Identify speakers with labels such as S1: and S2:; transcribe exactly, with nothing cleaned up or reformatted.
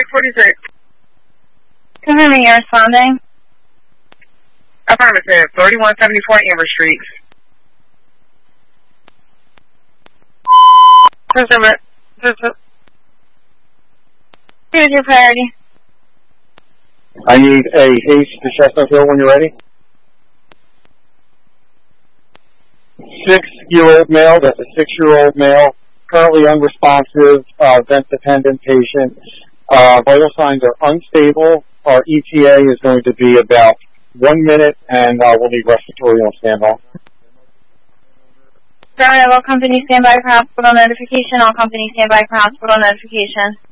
S1: forty-six.
S2: Confirming you're responding.
S1: Affirmative. thirty-one seventy-four Amber Street.
S2: Confirm it. Here's your priority.
S3: I need a haste to Chestnut Hill when you're ready. Six-year-old male, that's a six-year-old male, currently unresponsive, uh, vent-dependent patient. Uh, vital signs are unstable. Our E T A is going to be about one minute, and uh, we'll need respiratory on standby.
S2: All company standby for hospital notification. All company standby for hospital notification.